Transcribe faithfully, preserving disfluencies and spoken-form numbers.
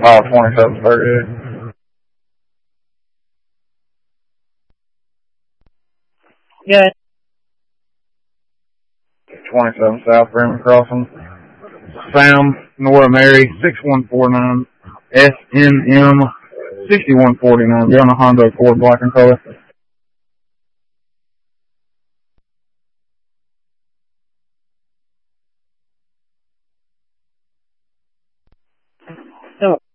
Oh, twenty-seven thirty-eight. Yeah. twenty-seven South Freeman Crossing. Sam, Nora Mary, six one four nine, S N M, sixty-one forty-nine. You're on a Honda Accord, black and color. So